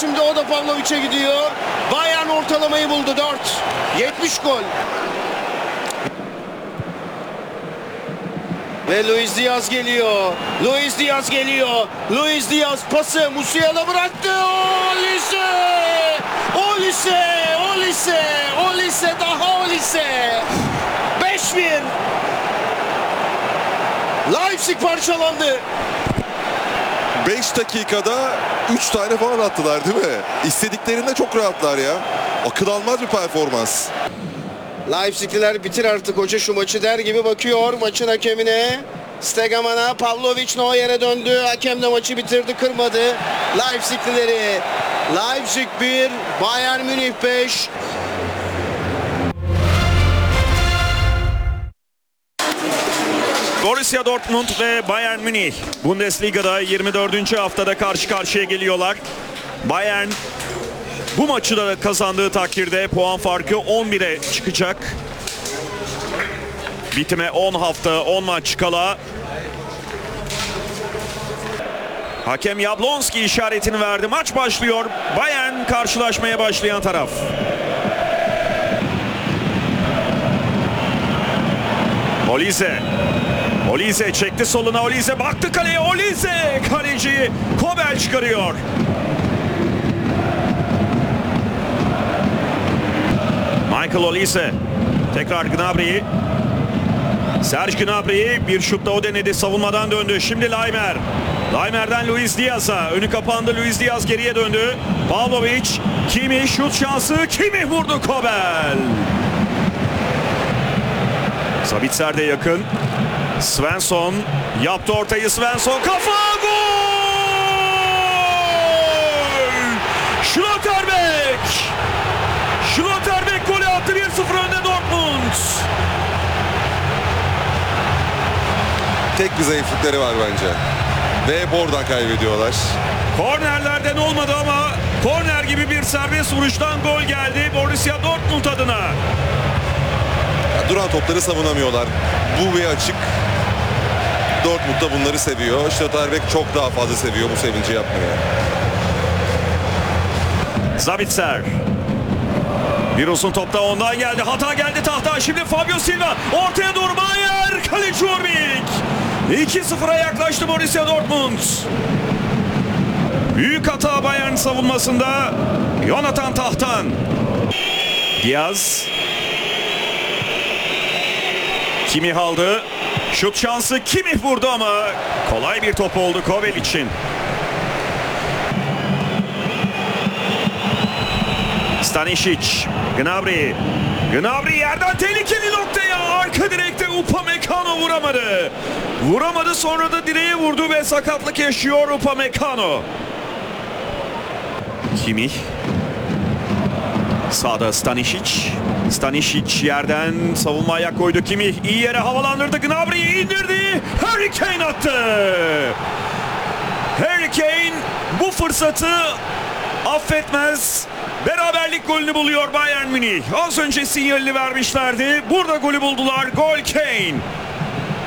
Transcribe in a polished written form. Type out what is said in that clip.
Şimdi o da Pavlovic'e gidiyor. Bayern ortalamayı buldu 4. 70 gol. Ve Luis Diaz geliyor. Luis Diaz geliyor. Luis Diaz pası Musiala bıraktı. Olise! Olise! Olise! Olise daha Olise! 5-1. Leipzig parçalandı. 5 dakikada 3 tane falan attılar değil mi? İstediklerinde çok rahatlar ya. Akıl almaz bir performans. Leipzigliler bitir artık hoca şu maçı der gibi bakıyor maçın hakemine. Stegeman'a, Pavlovic Neuer'e döndü. Hakem de maçı bitirdi, kırmadı. Leipziglileri. Leipzig 1, Bayern Münih 5. Borussia Dortmund ve Bayern Münih Bundesliga'da 24. haftada karşı karşıya geliyorlar. Bayern bu maçı da kazandığı takdirde puan farkı 11'e çıkacak. Bitime 10 hafta 10 maç kala. Hakem Jablonski işaretini verdi. Maç başlıyor. Bayern karşılaşmaya başlayan taraf. Olise. Olise çekti soluna. Olise baktı kaleye. Olise kaleciyi Kobel çıkarıyor. Michael Olise. Tekrar Gnabry. Serge Gnabry bir şutla o denedi. Savunmadan döndü. Şimdi Laimer. Laimer'den Luis Diaz'a. Önü kapandı. Luis Diaz geriye döndü. Pavlovic. Kimi şut şansı. Kimi vurdu Kobel. Sabitzer de yakın. Svensson yaptı ortayı. Svensson kafa gol! Schlotterbeck! Schlotterbeck golü attı. 1-0 önde Dortmund. Tek bir zayıflıkları var bence. Ve hep oradan kaybediyorlar. Kornerlerden olmadı ama korner gibi bir serbest vuruştan gol geldi Borussia Dortmund adına. Ya, duran topları savunamıyorlar. Bu bir açık. Dortmund da bunları seviyor. Schlotterbeck çok daha fazla seviyor bu sevinci yapmayı. Sabitzer. Bir uzun topta ondan geldi. Hata geldi tahta. Şimdi Fabio Silva. Ortaya doğru Bayer. Kaleci Orbik. 2-0'a yaklaştı Borussia Dortmund. Büyük hata Bayern savunmasında. Jonathan Tahtan. Diaz. Kimi aldı. Şut şansı Kimi vurdu ama kolay bir top oldu Kobel için. Stanisic. Gnabry. Gnabry yerden tehlikeli noktaya. Arka direkte Upamecano vuramadı. Vuramadı, sonra da direğe vurdu ve sakatlık yaşıyor Upamecano. Kimi. Sağda Stanisic. Stanisic yerden savunma ayak koydu. Kimi iyi yere havalandırdı. Gnabry'yi indirdi. Harry Kane attı. Harry Kane bu fırsatı affetmez. Beraberlik golünü buluyor Bayern Münih. Az önce sinyalini vermişlerdi. Burada golü buldular. Gol Kane.